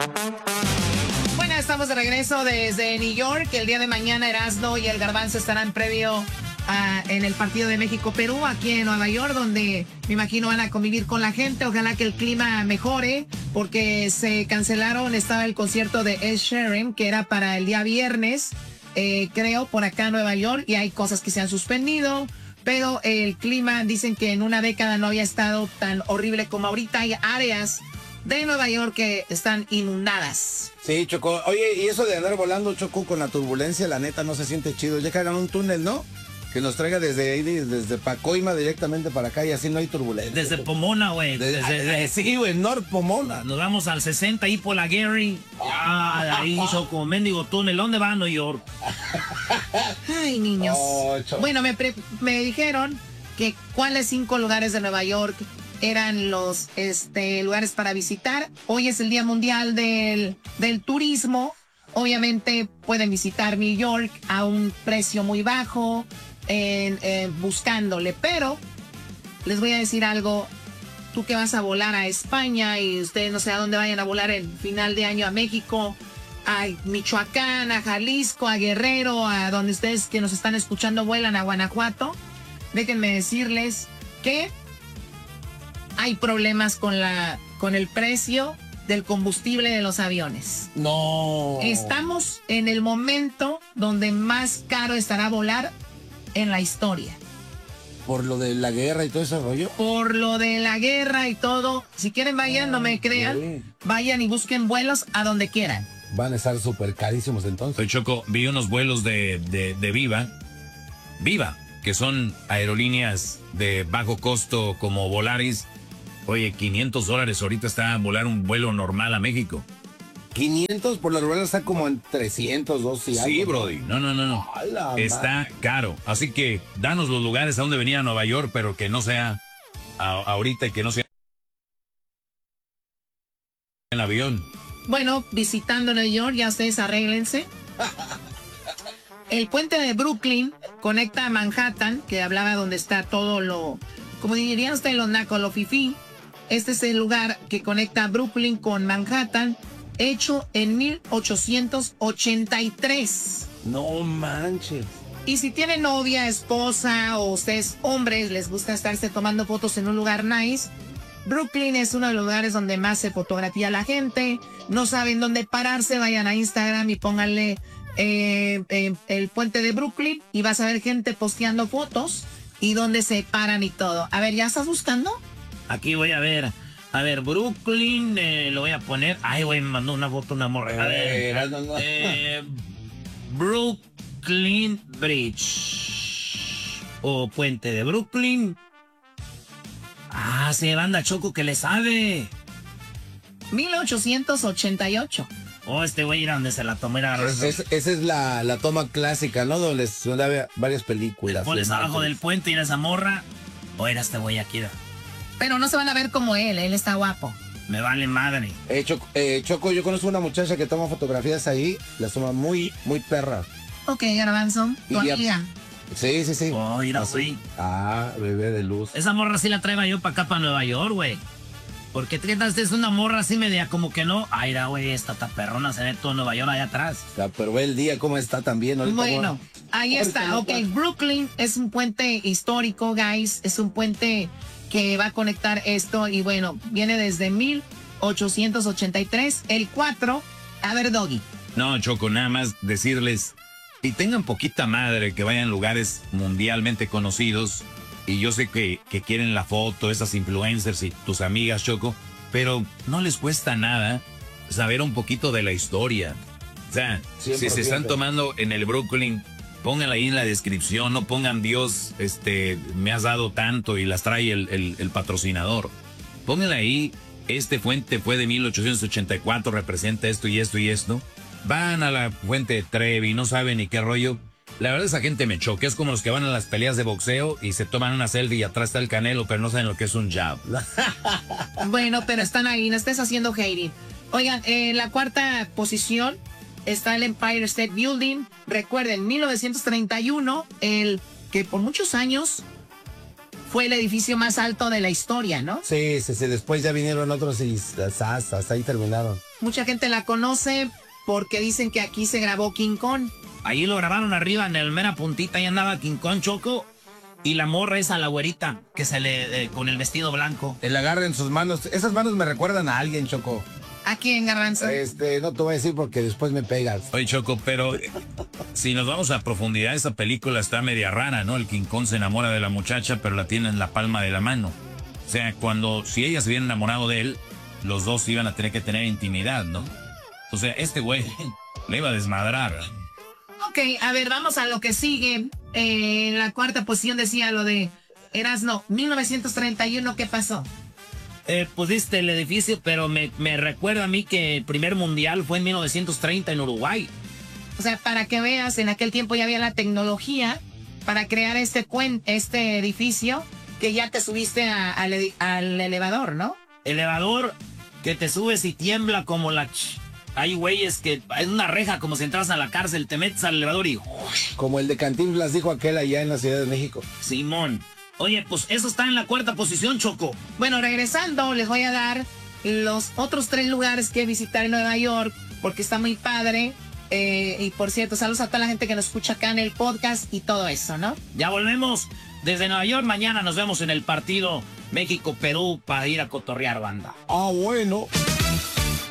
Bueno, estamos de regreso desde New York. El día de mañana Erasmo y el Garbanzo estarán previo en el partido de México-Perú, aquí en Nueva York, donde me imagino van a convivir con la gente. Ojalá que el clima mejore, porque se cancelaron, estaba el concierto de Ed Sheeran, que era para el día viernes, creo, por acá en Nueva York, y hay cosas que se han suspendido, pero el clima, dicen que en una década no había estado tan horrible como ahorita. Hay áreas de Nueva York que están inundadas. Sí, Choco. Oye, y eso de andar volando, Choco, con la turbulencia, la neta, no se siente chido. Ya que hagan un túnel, ¿no? Que nos traiga desde ahí, desde Pacoima directamente para acá, y así no hay turbulencia. Desde Pomona, güey. Sí, güey, North Pomona. Nos vamos al 60 ahí por la Gary. Ah, de ahí, Choco, mendigo túnel. ¿Dónde va a New York? Ay, niños. Oh, bueno, me dijeron que cuáles 5 lugares de Nueva York eran los lugares para visitar. Hoy es el Día Mundial del Turismo. Obviamente pueden visitar New York a un precio muy bajo, buscándole. Pero les voy a decir algo. Tú que vas a volar a España y ustedes no sé a dónde vayan a volar el final de año, a México, a Michoacán, a Jalisco, a Guerrero, a donde ustedes que nos están escuchando vuelan, a Guanajuato. Déjenme decirles que hay problemas con el precio del combustible de los aviones. No. Estamos en el momento donde más caro estará volar en la historia. Por lo de la guerra y todo ese rollo. Por lo de la guerra y todo. Si quieren vayan, no me crean. Sí. Vayan y busquen vuelos a donde quieran. Van a estar súper carísimos entonces. Soy Choco, vi unos vuelos de Viva, que son aerolíneas de bajo costo como Volaris. Oye, $500 ahorita está a volar un vuelo normal a México. 500 por la rueda está como en 300, 200 y algo. Sí, Brody. No. Está caro. Así que danos los lugares a donde venir a Nueva York, pero que no sea ahorita y que no sea en avión. Bueno, visitando Nueva York, ya ustedes arréglense. El puente de Brooklyn conecta a Manhattan, que hablaba donde está todo lo, como dirían ustedes, los nacos, lo fifí. Este es el lugar que conecta Brooklyn con Manhattan, hecho en 1883. No manches. Y si tienen novia, esposa o ustedes hombres les gusta estarse tomando fotos en un lugar nice, Brooklyn es uno de los lugares donde más se fotografía la gente. No saben dónde pararse, vayan a Instagram y pónganle el puente de Brooklyn y vas a ver gente posteando fotos y dónde se paran y todo. A ver, ¿ya estás buscando? Aquí voy a ver. A ver, Brooklyn, lo voy a poner. Ay, güey, me mandó una foto una morra. A ver. Brooklyn Bridge. O puente de Brooklyn. Ah, sí, banda Choco que le sabe. 1888. Oh, este güey era donde se la tomó. Esa es la toma clásica, ¿no? Donde había varias películas. Pones abajo del puente y era esa morra. O era este güey aquí. Pero no se van a ver como él está guapo. Me vale madre. Choco, yo conozco una muchacha que toma fotografías ahí, las toma muy, muy perra. Ok, Garbanzo, tu amiga. Sí. Oh, mira, sí. Ah, bebé de luz. Esa morra sí la traía yo para acá, para Nueva York, güey. Porque es una morra así media como que no. Ay, güey, esta perrona se ve todo Nueva York allá atrás. O sea, pero ve el día cómo está también. Bueno, ahí está. Ok, Brooklyn es un puente histórico, guys. Es un puente que va a conectar esto. Y bueno, viene desde 1883. El 4. A ver, Doggy. No, Choco, nada más decirles. Y tengan poquita madre que vayan a lugares mundialmente conocidos. Y yo sé que quieren la foto, esas influencers y tus amigas, Choco, pero no les cuesta nada saber un poquito de la historia. O sea, 100%. Si se están tomando en el Brooklyn, pónganla ahí en la descripción, no pongan Dios, me has dado tanto y las trae el patrocinador. Pónganla ahí, este fuente fue de 1884, representa esto y esto y esto. Van a la fuente de Trevi, no saben ni qué rollo. La verdad esa gente me choca, es como los que van a las peleas de boxeo y se toman una selfie y atrás está el Canelo, pero no saben lo que es un jab. Bueno, pero están ahí, no estés haciendo hating. Oigan, en la cuarta posición está el Empire State Building. Recuerden, 1931, el que por muchos años fue el edificio más alto de la historia, ¿no? Sí, después ya vinieron otros y hasta ahí terminaron. Mucha gente la conoce porque dicen que aquí se grabó King Kong. Ahí lo grabaron arriba, en el mera puntita, ahí andaba King Kong, Choco. Y la morra esa, la güerita, que se le con el vestido blanco. El agarre en sus manos. Esas manos me recuerdan a alguien, Choco. ¿A quién, Garbanzo? No te voy a decir porque después me pegas. Oye, Choco, pero si nos vamos a profundidad, esa película está media rara, ¿no? El King Kong se enamora de la muchacha, pero la tiene en la palma de la mano. O sea, si ella se hubiera enamorado de él, los dos iban a tener que tener intimidad, ¿no? O sea, este güey le iba a desmadrar. Ok, a ver, vamos a lo que sigue. En la cuarta posición decía lo de Erasno, 1931, ¿qué pasó? Pusiste el edificio, pero me recuerda a mí que el primer mundial fue en 1930 en Uruguay. O sea, para que veas, en aquel tiempo ya había la tecnología para crear este edificio que ya te subiste al elevador, ¿no? Elevador que te subes y tiembla como la... Hay güeyes que es una reja como si entras a la cárcel, te metes al elevador y... Como el de Cantinflas dijo aquel allá en la Ciudad de México. Simón. Oye, pues eso está en la cuarta posición, Choco. Bueno, regresando, les voy a dar los otros 3 lugares que visitar en Nueva York, porque está muy padre. Y por cierto, saludos a toda la gente que nos escucha acá en el podcast y todo eso, ¿no? Ya volvemos desde Nueva York. Mañana nos vemos en el partido México-Perú para ir a cotorrear, banda. Ah, bueno.